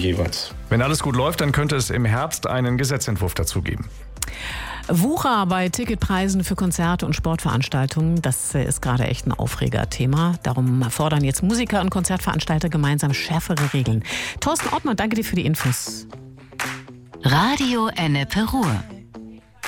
jeweils. Wenn alles gut läuft, dann könnte es im Herbst einen Gesetzentwurf dazu geben. Wucher bei Ticketpreisen für Konzerte und Sportveranstaltungen, das ist gerade echt ein Aufregerthema. Darum fordern jetzt Musiker und Konzertveranstalter gemeinsam schärfere Regeln. Thorsten Ortmann, danke dir für die Infos. Radio Ennepe Ruhr.